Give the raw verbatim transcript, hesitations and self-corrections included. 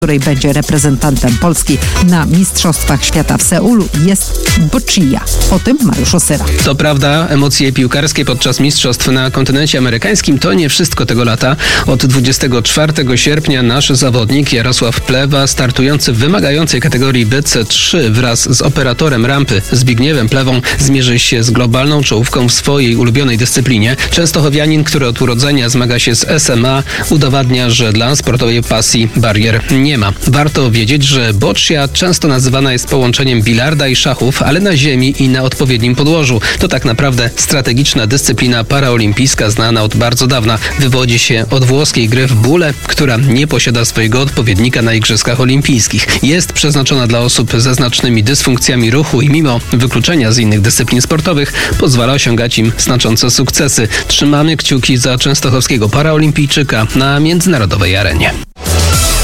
której będzie reprezentantem Polski na Mistrzostwach Świata w Seulu, jest Boccia. O tym Mariusz Osyra. To prawda, emocje piłkarskie podczas mistrzostw na kontynencie amerykańskim to nie wszystko tego lata. Od dwudziestego czwartego sierpnia nasz zawodnik Jarosław Plewa, startujący w wymagającej kategorii B C trzy wraz z operatorem rampy Zbigniewem Plewą, zmierzy się z globalną czołówką w swojej ulubionej dyscyplinie. Częstochowianin, który od urodzenia zmaga się z S M A, udowadnia, że dla sportowej pasji barier nie ma. Warto wiedzieć, że Boccia często nazywana jest połączeniem bilarda i szachów, ale na ziemi i na odpowiednim podłożu. To tak naprawdę strategiczna dyscyplina paraolimpijska znana od bardzo dawna. Wywodzi się od włoskiej gry w bóle, która nie posiada swojego odpowiednika na Igrzyskach Olimpijskich. Jest przeznaczona dla osób ze znacznymi dysfunkcjami ruchu i mimo wykluczenia z innych dyscyplin sportowych pozwala osiągać im znaczące sukcesy. Trzymamy kciuki za częstochowskiego paraolimpijczyka na międzynarodowej arenie.